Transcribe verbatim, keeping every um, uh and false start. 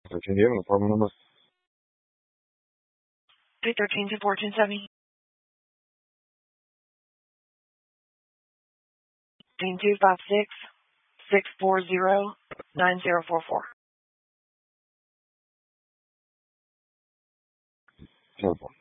thirteen, do you have an apartment number? three thirteen to fourteen seventy. two five six, six four zero, nine zero four four. Terrible.